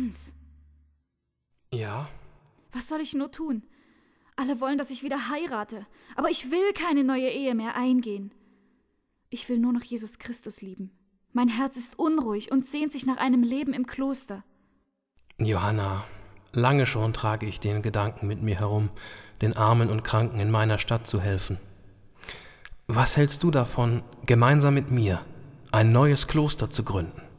Hans. Ja? Was soll ich nur tun? Alle wollen, dass ich wieder heirate, aber ich will keine neue Ehe mehr eingehen. Ich will nur noch Jesus Christus lieben. Mein Herz ist unruhig und sehnt sich nach einem Leben im Kloster. Johanna, lange schon trage ich den Gedanken mit mir herum, den Armen und Kranken in meiner Stadt zu helfen. Was hältst du davon, gemeinsam mit mir ein neues Kloster zu gründen?